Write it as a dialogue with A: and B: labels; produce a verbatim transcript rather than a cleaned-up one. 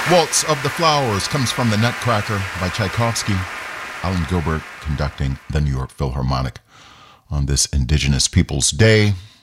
A: Waltz of the Flowers comes from The Nutcracker by Tchaikovsky. Alan Gilbert conducting the New York Philharmonic on this Indigenous Peoples Day.